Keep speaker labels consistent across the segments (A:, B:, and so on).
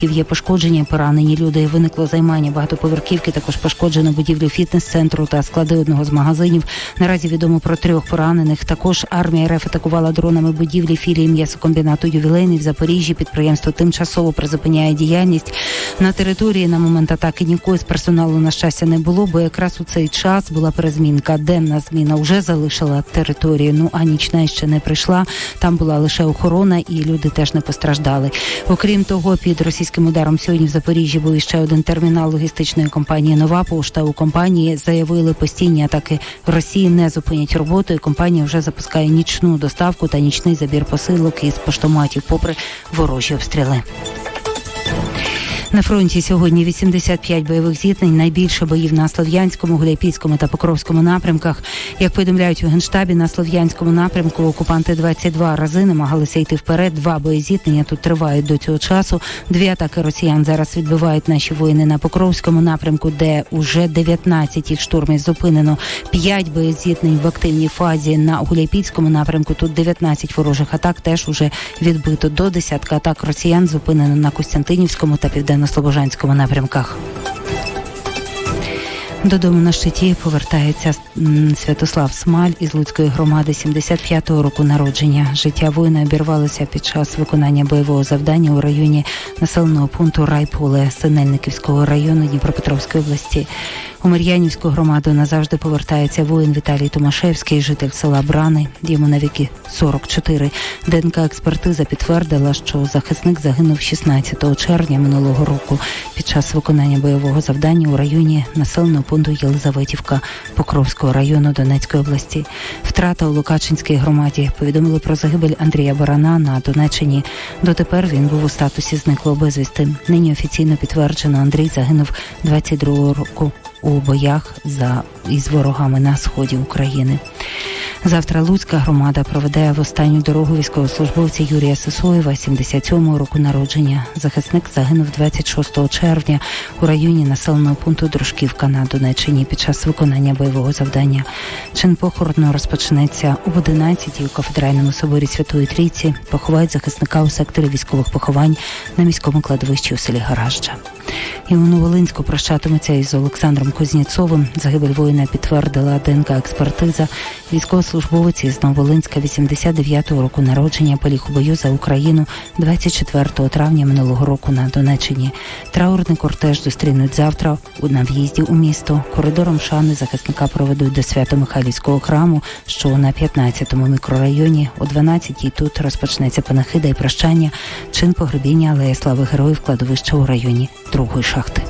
A: Є пошкодження, поранені люди, виникло займання багатоповерхівки, також пошкоджено будівлю фітнес-центру та склади одного з магазинів. Наразі відомо про 3 поранених. Також армія РФ атакувала дронами будівлі філії м'ясокомбінату «Ювілейний» в Запоріжжі. Підприємство тимчасово призупиняє діяльність. На території на момент атаки нікого з персоналу, на щастя, не було, бо якраз у цей час була перезмінка. Денна зміна вже залишила територію, а нічна ще не прийшла. Там була лише охорона і люди теж не постраждали. Окрім того, під російським ударом сьогодні в Запоріжжі був іще один термінал логістичної компанії «Нова пошта». У компанії заявили, постійні атаки Росії не зупинять роботу, і компанія вже запускає нічну доставку та нічний забір посилок із поштоматів, попри ворожі обстріли. На фронті сьогодні 85 бойових зіткнень, найбільше боїв на Слов'янському, Гуляйпільському та Покровському напрямках. Як повідомляють у Генштабі, на Слов'янському напрямку окупанти 22 рази намагалися йти вперед. 2 боєзіткнення тут тривають до цього часу. 2 атаки росіян зараз відбивають наші воїни на Покровському напрямку, де уже 19 їх штурмів зупинено. 5 боєзіткнень в активній фазі на Гуляйпільському напрямку. Тут 19 ворожих атак теж уже відбито. До 10 атак росіян зупинено на Костянтинівському та Південно-Слобожанському напрямках. Додому на щиті повертається Святослав Смаль із Луцької громади, 75-го року народження. Життя воїна обірвалося під час виконання бойового завдання у районі населеного пункту Райполе Синельниківського району Дніпропетровської області. У Мар'янівську громаду назавжди повертається воїн Віталій Томашевський, житель села Брани. Йому навіки 44. ДНК-експертиза підтвердила, що захисник загинув 16 червня минулого року під час виконання бойового завдання у районі населеного пункту Єлизаветівка Покровського району Донецької області. Втрата у Лукачинській громаді. Повідомили про загибель Андрія Барана на Донеччині. Дотепер він був у статусі зниклого безвісти. Нині офіційно підтверджено, Андрій загинув 22-го року у боях із ворогами на сході України. Завтра Луцька громада проведе в останню дорогу військовослужбовця Юрія Сисоєва, 77-го року народження. Захисник загинув 26 червня у районі населеного пункту Дружківка на Донеччині під час виконання бойового завдання. Чин похорону розпочнеться об 11-й у Кафедральному соборі Святої Трійці. Поховають захисника у секторі військових поховань на міському кладовищі у селі Гаражджа. І у Новолинську прощатимуться із Олександром Кузнєцовим. Загибель воїна підтвердила ДНК-експертиза. Військовослужбовець із Новолинська 89-го року народження поліг у бою за Україну 24 травня минулого року на Донеччині. Траурний кортеж зустрінуть завтра на в'їзді у місто. Коридором шани захисника проведуть до Свято-Михайлівського храму, що на 15-му мікрорайоні. О 12-й тут розпочнеться панахида і прощання. Чин погребіння Алея Слави Героїв кладовища у районі другої шахти.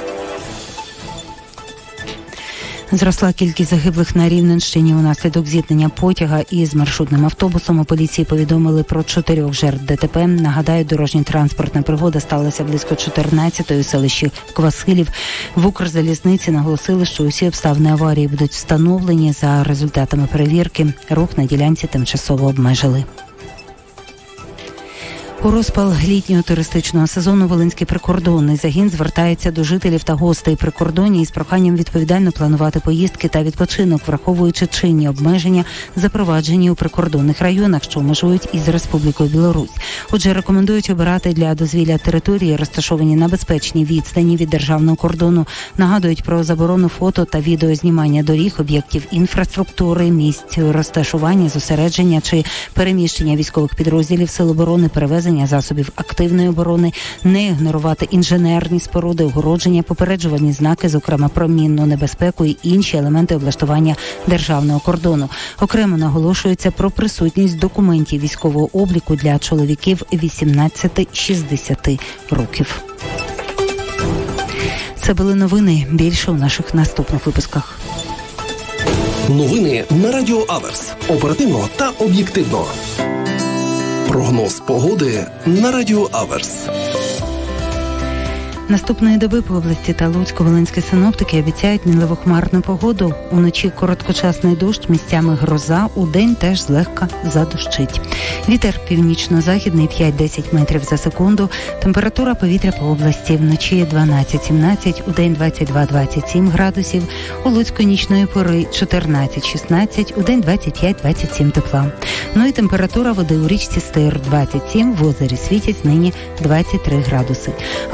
A: Зросла кількість загиблих на Рівненщині унаслідок зіткнення потяга із маршрутним автобусом. У поліції повідомили про 4 жертв ДТП. Нагадаю, дорожньо-транспортна пригода сталася близько 14-ї у селищі Квасилів. В Укрзалізниці наголосили, що усі обставини аварії будуть встановлені. За результатами перевірки рух на ділянці тимчасово обмежили. У розпал літнього туристичного сезону Волинський прикордонний загін звертається до жителів та гостей прикордоння із проханням відповідально планувати поїздки та відпочинок, враховуючи чинні обмеження, запроваджені у прикордонних районах, що межують із Республікою Білорусь. Отже, рекомендують обирати для дозвілля території, розташовані на безпечній відстані від державного кордону. Нагадують про заборону фото та відеознімання доріг, об'єктів інфраструктури, місць розташування, зосередження чи переміщення військових підрозділів Сил оборони, перевезення засобів активної оборони, не ігнорувати інженерні споруди, огородження, попереджувальні знаки, зокрема про мінну небезпеку і інші елементи облаштування державного кордону. Окремо наголошується про присутність документів військового обліку для чоловіків 18-60 років. Це були новини. Більше у наших наступних випусках.
B: Новини на Радіо Аверс. Оперативно та об'єктивно. Прогноз погоди на Радіо Аверс.
A: Наступної доби по області та Луцько-Волинські синоптики обіцяють мінливу хмарну погоду. Уночі короткочасний дощ, місцями гроза, удень теж злегка задощить. Вітер північно-західний 5-10 метрів за секунду. Температура повітря по області вночі 12-17, удень 22-27 градусів. У Луцьку нічної пори 14-16, удень 25-27 тепла. Ну і температура води у річці Стир 27, в озері Світязь нині 23 градуси.